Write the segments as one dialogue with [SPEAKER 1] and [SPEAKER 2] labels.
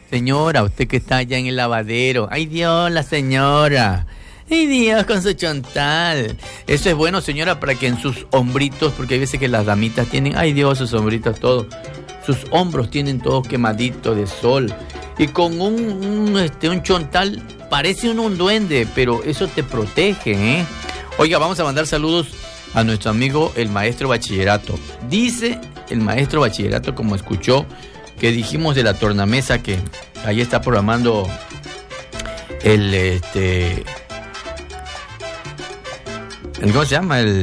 [SPEAKER 1] Señora, usted que está allá en el lavadero. ¡Ay, Dios, la señora! ¡Ay, Dios, con su chontal! Eso es bueno, señora, para que en sus hombritos, porque hay veces que las damitas tienen, ¡ay, Dios, sus hombritos, todo! Sus hombros tienen todo quemadito de sol. Y con un chontal parece un duende, pero eso te protege, ¿eh? Oiga, vamos a mandar saludos a nuestro amigo el maestro bachillerato. Dice el maestro bachillerato, como escuchó, que dijimos de la tornamesa, que ahí está programando el ¿cómo se llama? El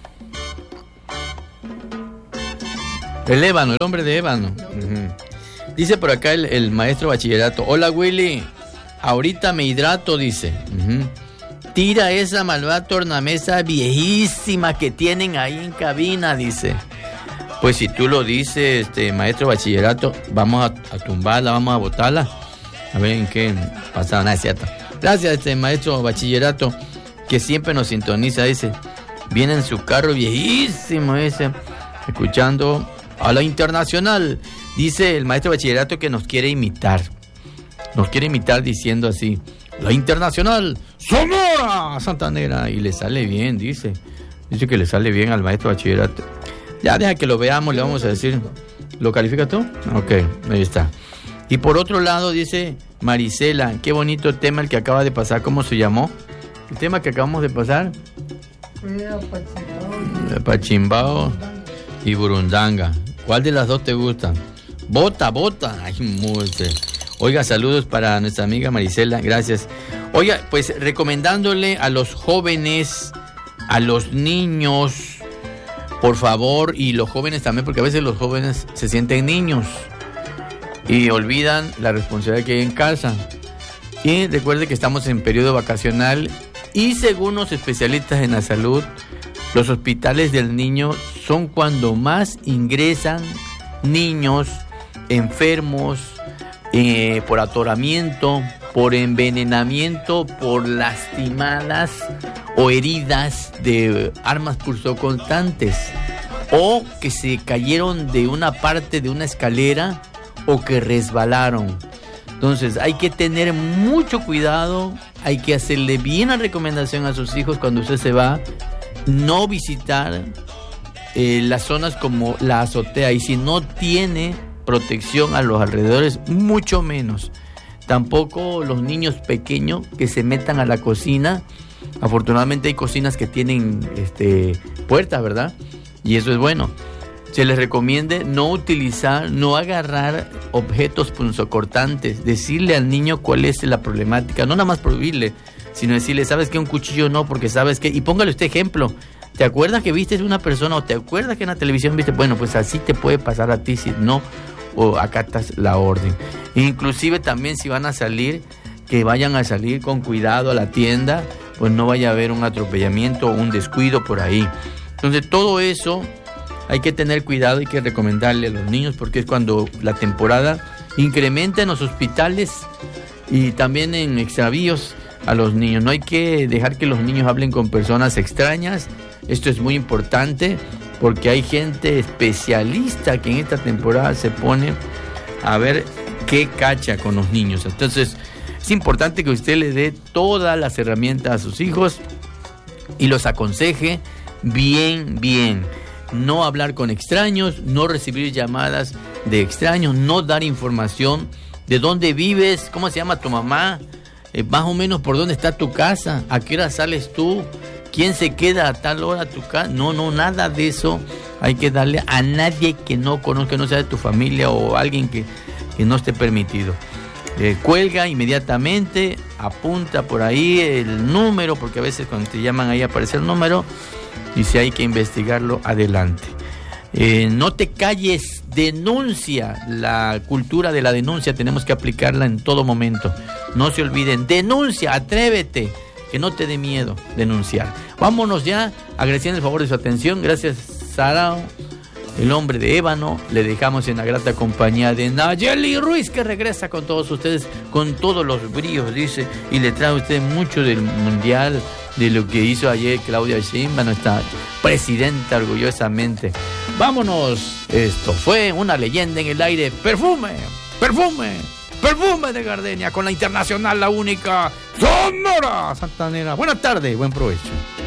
[SPEAKER 1] ébano, el hombre de ébano. Uh-huh. Dice por acá el maestro bachillerato: hola Willy, ahorita me hidrato, dice. Uh-huh. Tira esa malvada tornamesa viejísima que tienen ahí en cabina, dice. Pues si tú lo dices, maestro bachillerato, vamos a tumbarla, vamos a botarla. A ver en qué pasa, nada, es cierto. Gracias, maestro bachillerato, que siempre nos sintoniza, dice. Viene en su carro viejísimo, dice, escuchando a la internacional. Dice el maestro bachillerato que nos quiere imitar. Nos quiere imitar diciendo así: la internacional, Sonora Santanera. Y le sale bien, dice. Dice que le sale bien al maestro bachillerato. Ya, deja que lo veamos, le vamos a decir. ¿Lo califica tú? Ok, ahí está. Y por otro lado dice Marisela: qué bonito tema el que acaba de pasar. ¿Cómo se llamó? El tema que acabamos de pasar. Pachimbao y Burundanga. ¿Cuál de las dos te gusta? Bota. Ay, oiga, saludos para nuestra amiga Marisela, gracias. Oiga, pues recomendándole a los jóvenes, a los niños, por favor, y los jóvenes también, porque a veces los jóvenes se sienten niños y olvidan la responsabilidad que hay en casa. Y recuerde que estamos en periodo vacacional y según los especialistas en la salud, los hospitales del niño son cuando más ingresan niños enfermos por atoramiento, por envenenamiento, por lastimadas o heridas de armas punzocortantes, o que se cayeron de una parte de una escalera o que resbalaron. Entonces hay que tener mucho cuidado, hay que hacerle bien la recomendación a sus hijos cuando usted se va, no visitar las zonas como la azotea, y si no tiene protección a los alrededores, mucho menos. Tampoco los niños pequeños que se metan a la cocina. Afortunadamente hay cocinas que tienen puertas, ¿verdad? Y eso es bueno. Se les recomiende no utilizar, no agarrar objetos punzocortantes, decirle al niño cuál es la problemática, no nada más prohibirle, sino decirle, ¿sabes qué? Un cuchillo no, porque ¿sabes qué? Y póngale usted ejemplo. ¿Te acuerdas que viste una persona o te acuerdas que en la televisión viste? Bueno, pues así te puede pasar a ti si no o acatas la orden. Inclusive también si van a salir, que vayan a salir con cuidado a la tienda, pues no vaya a haber un atropellamiento o un descuido por ahí. Entonces todo eso hay que tener cuidado, hay que recomendarle a los niños, porque es cuando la temporada incrementa en los hospitales y también en extravíos a los niños. No hay que dejar que los niños hablen con personas extrañas. Esto es muy importante porque hay gente especialista que en esta temporada se pone a ver qué cacha con los niños. Entonces es importante que usted le dé todas las herramientas a sus hijos y los aconseje bien. No hablar con extraños, no recibir llamadas de extraños, no dar información de dónde vives, cómo se llama tu mamá, más o menos por dónde está tu casa, a qué hora sales tú, quién se queda a tal hora a tu casa. No, nada de eso hay que darle a nadie que no conozca, que no sea de tu familia o alguien que no esté permitido. Cuelga inmediatamente, apunta por ahí el número, porque a veces cuando te llaman ahí aparece el número, y si hay que investigarlo, adelante. No te calles, denuncia. La cultura de la denuncia tenemos que aplicarla en todo momento. No se olviden, denuncia, atrévete, que no te dé miedo denunciar. Vámonos ya, agradeciendo el favor de su atención. Gracias, Sara, el hombre de ébano. Le dejamos en la grata compañía de Nayeli Ruiz, que regresa con todos ustedes, con todos los bríos, dice, y le trae a usted mucho del mundial, de lo que hizo ayer Claudia Sheinbaum, nuestra presidenta, orgullosamente. Vámonos, esto fue una leyenda en el aire. Perfume. Perfume de gardenia con la internacional, la única Sonora Santanera. Buenas tardes, buen provecho.